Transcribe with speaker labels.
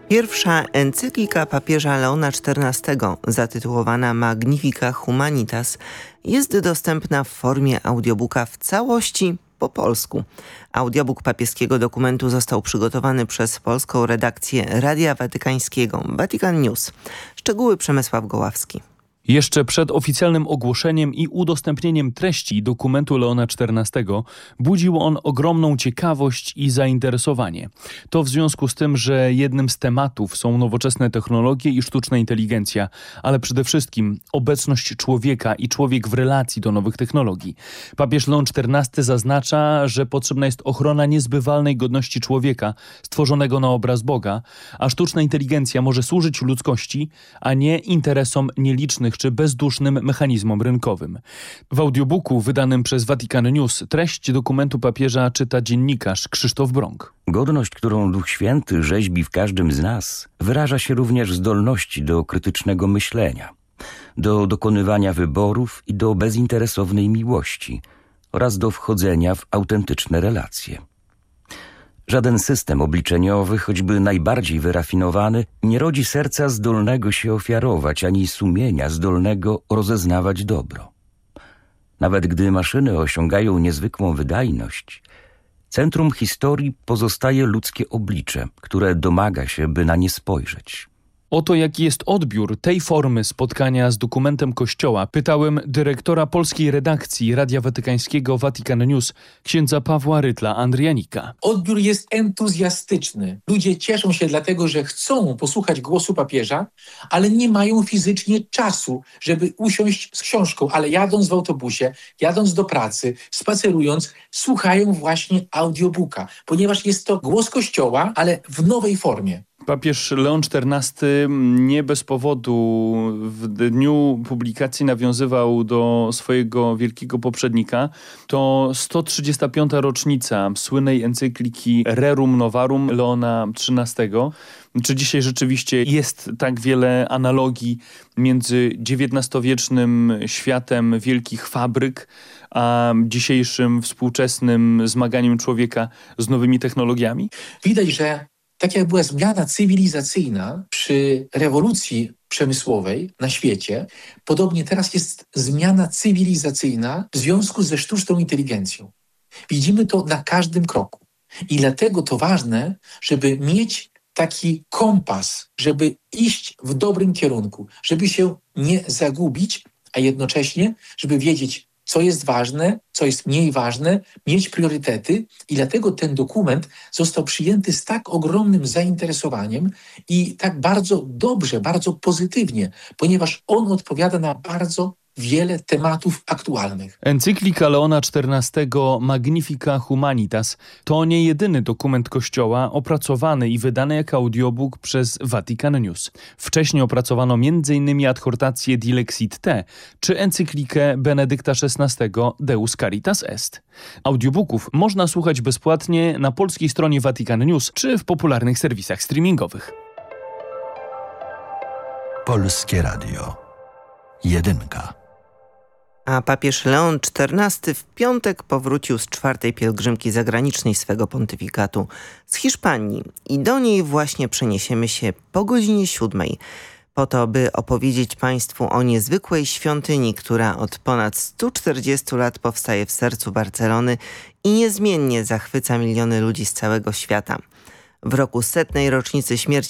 Speaker 1: Pierwsza encyklika papieża Leona XIV, zatytułowana Magnifica Humanitas, jest dostępna w formie audiobooka w całości po polsku. Audiobook papieskiego dokumentu został przygotowany przez polską redakcję Radia Watykańskiego Vatican News. Szczegóły Przemysław Goławski.
Speaker 2: Jeszcze przed oficjalnym ogłoszeniem i udostępnieniem treści dokumentu Leona XIV budził on ogromną ciekawość i zainteresowanie. To w związku z tym, że jednym z tematów są nowoczesne technologie i sztuczna inteligencja, ale przede wszystkim obecność człowieka i człowiek w relacji do nowych technologii. Papież Leon XIV zaznacza, że potrzebna jest ochrona niezbywalnej godności człowieka, stworzonego na obraz Boga, a sztuczna inteligencja może służyć ludzkości, a nie interesom nielicznych czy bezdusznym mechanizmom rynkowym. W audiobooku wydanym przez Vatican News treść dokumentu papieża czyta dziennikarz Krzysztof Brąk.
Speaker 3: Godność, którą Duch Święty rzeźbi w każdym z nas, wyraża się również w zdolności do krytycznego myślenia, do dokonywania wyborów i do bezinteresownej miłości oraz do wchodzenia w autentyczne relacje. Żaden system obliczeniowy, choćby najbardziej wyrafinowany, nie rodzi serca zdolnego się ofiarować, ani sumienia zdolnego rozeznawać dobro. Nawet gdy maszyny osiągają niezwykłą wydajność, centrum historii pozostaje ludzkie oblicze, które domaga się, by na nie spojrzeć.
Speaker 2: Oto jaki jest odbiór tej formy spotkania z dokumentem Kościoła, pytałem dyrektora polskiej redakcji Radia Watykańskiego Vatican News, księdza Pawła Rytla-Andrianika.
Speaker 4: Odbiór jest entuzjastyczny. Ludzie cieszą się dlatego, że chcą posłuchać głosu papieża, ale nie mają fizycznie czasu, żeby usiąść z książką, ale jadąc w autobusie, jadąc do pracy, spacerując, słuchają właśnie audiobooka, ponieważ jest to głos Kościoła, ale w nowej formie.
Speaker 2: Papież Leon XIV nie bez powodu w dniu publikacji nawiązywał do swojego wielkiego poprzednika. To 135. rocznica słynnej encykliki Rerum Novarum Leona XIII. Czy dzisiaj rzeczywiście jest tak wiele analogii między XIX-wiecznym światem wielkich fabryk, a dzisiejszym współczesnym zmaganiem człowieka z nowymi technologiami?
Speaker 4: Widać, że tak jak była zmiana cywilizacyjna przy rewolucji przemysłowej na świecie, podobnie teraz jest zmiana cywilizacyjna w związku ze sztuczną inteligencją. Widzimy to na każdym kroku. I dlatego to ważne, żeby mieć taki kompas, żeby iść w dobrym kierunku, żeby się nie zagubić, a jednocześnie, żeby wiedzieć, co jest ważne, co jest mniej ważne, mieć priorytety i dlatego ten dokument został przyjęty z tak ogromnym zainteresowaniem i tak bardzo dobrze, bardzo pozytywnie, ponieważ on odpowiada na bardzo wiele tematów aktualnych.
Speaker 2: Encyklika Leona XIV Magnifica Humanitas to nie jedyny dokument Kościoła opracowany i wydany jako audiobook przez Vatican News. Wcześniej opracowano m.in. adhortację Dilexit Te czy encyklikę Benedykta XVI Deus Caritas Est. Audiobooków można słuchać bezpłatnie na polskiej stronie Vatican News czy w popularnych serwisach streamingowych.
Speaker 5: Polskie Radio. Jedynka.
Speaker 1: A papież Leon XIV w piątek powrócił z 4. pielgrzymki zagranicznej swego pontyfikatu z Hiszpanii i do niej właśnie przeniesiemy się po godzinie 7, po to, by opowiedzieć Państwu o niezwykłej świątyni, która od ponad 140 lat powstaje w sercu Barcelony i niezmiennie zachwyca miliony ludzi z całego świata. W roku 100. rocznicy śmierci